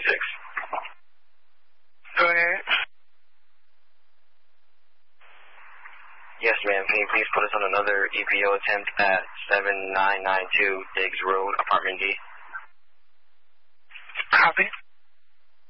Go ahead. Yes, ma'am. Can you please put us on another EPO attempt at 7992 Diggs Road, Apartment D? Copy.